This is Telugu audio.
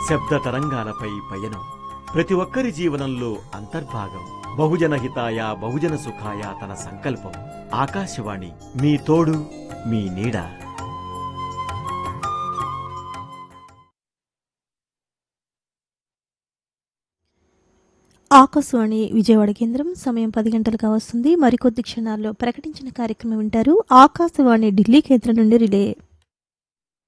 శబ్ద తరంగాలపై పయనం ప్రతి ఒక్కరి జీవనంలో అంతర్భాగం. బహుజన హితాయ బహుజన సుఖాయ తన సంకల్పం. ఆకాశవాణి మీ తోడు మీ నీడ. ఆకాశవాణి విజయవాడ కేంద్రం. సమయం 10 గంటలుగా వస్తుంది. మరికొద్ది క్షణాల్లో ప్రకటించిన కార్యక్రమం వింటారు. ఆకాశవాణి ఢిల్లీ కేంద్రం నుండి రిలే.